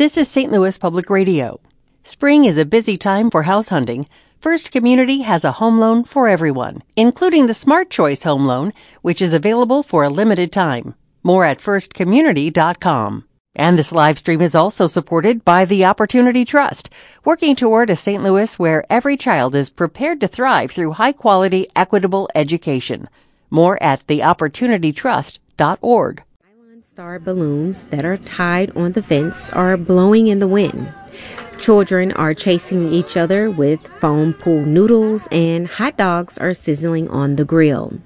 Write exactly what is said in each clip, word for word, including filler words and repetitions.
This is Saint Louis Public Radio. Spring is a busy time for house hunting. First Community has a home loan for everyone, including the Smart Choice Home Loan, which is available for a limited time. More at first community dot com. And this live stream is also supported by the Opportunity Trust, working toward a Saint Louis where every child is prepared to thrive through high-quality, equitable education. More at the opportunity trust dot org. Star balloons that are tied on the fence are blowing in the wind. Children are chasing each other with foam pool noodles, and hot dogs are sizzling on the grill.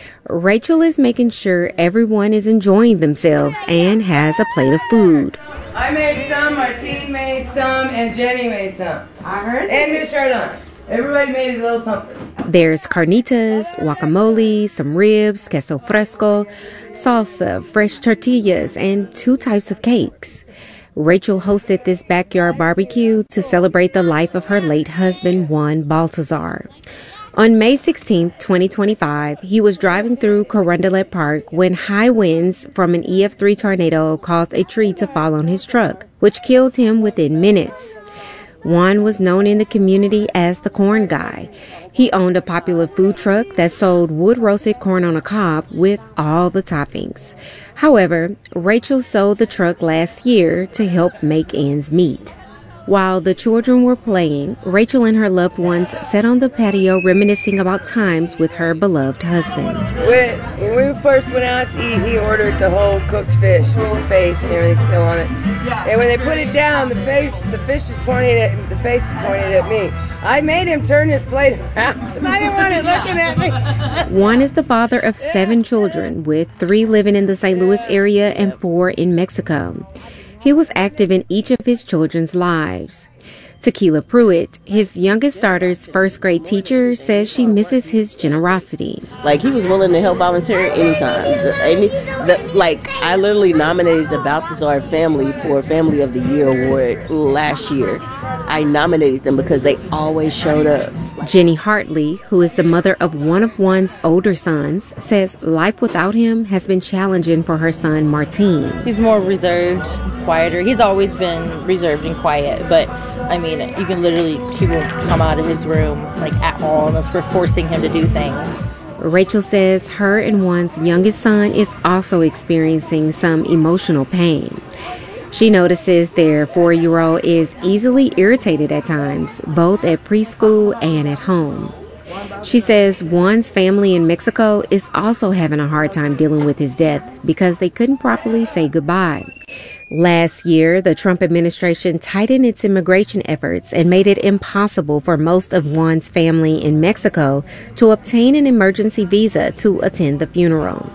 Rachel is making sure everyone is enjoying themselves and has a plate of food. I made some, Martine made some, and Jenny made some. I heard. And Miss Chardon. Everybody made a little something. There's carnitas, guacamole, some ribs, queso fresco, salsa, fresh tortillas, and two types of cakes. Rachel hosted this backyard barbecue to celebrate the life of her late husband, Juan Baltazar. On May sixteenth, twenty twenty-five, he was driving through Carondelet Park when high winds from an E F three tornado caused a tree to fall on his truck, which killed him within minutes. Juan was known in the community as the Corn Guy. He owned a popular food truck that sold wood-roasted corn on a cob with all the toppings. However, Rachel sold the truck last year to help make ends meet. While the children were playing, Rachel and her loved ones sat on the patio reminiscing about times with her beloved husband. When, when we first went out to eat, he ordered the whole cooked fish with the face and everything still on it. And when they put it down, the face, the fish was pointing at, the face was pointing at me. I made him turn his plate around because I didn't want it looking at me. Juan is the father of seven children, with three living in the Saint Louis area and four in Mexico. He was active in each of his children's lives. Tequila Pruitt, his youngest daughter's first grade teacher, says she misses his generosity. Like, he was willing to help volunteer anytime. The, any, the, like, I literally nominated the Baltazar family for Family of the Year award last year. I nominated them because they always showed up. Jenny Hartley, who is the mother of one of Juan's older sons, says life without him has been challenging for her son, Martine. He's more reserved, quieter. He's always been reserved and quiet, but I mean, you can literally, he won't come out of his room, like, at all unless we're forcing him to do things. Rachel says her and Juan's youngest son is also experiencing some emotional pain. She notices their four-year-old is easily irritated at times, both at preschool and at home. She says Juan's family in Mexico is also having a hard time dealing with his death because they couldn't properly say goodbye. Last year, the Trump administration tightened its immigration efforts and made it impossible for most of Juan's family in Mexico to obtain an emergency visa to attend the funeral.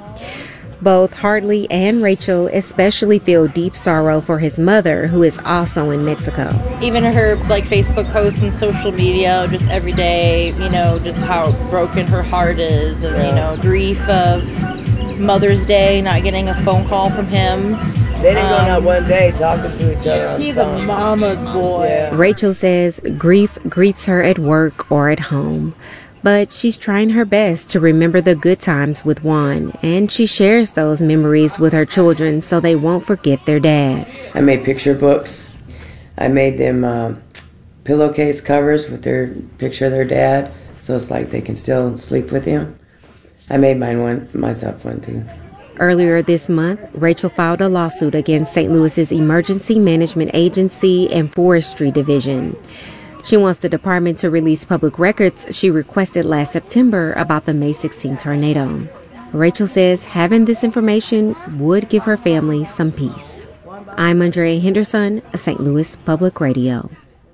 Both Hartley and Rachel especially feel deep sorrow for his mother, who is also in Mexico. Even her, like, Facebook posts and social media, just every day, you know, just how broken her heart is, and, you know, grief of Mother's Day, not getting a phone call from him. They didn't um, go out one day talking to each other. He's a mama's boy. Yeah. Rachel says grief greets her at work or at home, but she's trying her best to remember the good times with Juan, and she shares those memories with her children so they won't forget their dad. I made picture books. I made them uh, pillowcase covers with their picture of their dad, so it's like they can still sleep with him. I made mine one myself one too. Earlier this month, Rachel filed a lawsuit against Saint Louis's Emergency Management Agency and Forestry Division. She wants the department to release public records she requested last September about the May sixteenth tornado. Rachel says having this information would give her family some peace. I'm Andrea Henderson, Saint Louis Public Radio.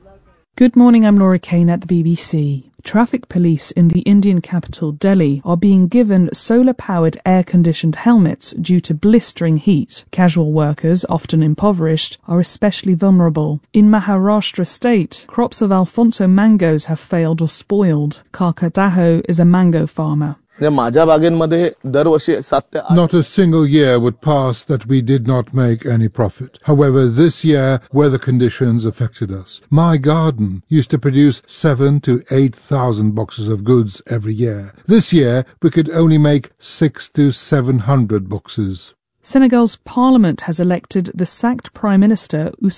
Good morning, I'm Laura Kane at the B B C. Traffic police in the Indian capital Delhi are being given solar-powered air-conditioned helmets due to blistering heat. Casual workers, often impoverished, are especially vulnerable. In Maharashtra state, crops of Alfonso mangoes have failed or spoiled. Karka Daho is a mango farmer. Not a single year would pass that we did not make any profit. However, this year, weather conditions affected us. My garden used to produce seven to eight thousand boxes of goods every year. This year, we could only make six to seven hundred boxes. Senegal's parliament has elected the sacked Prime Minister Ousmane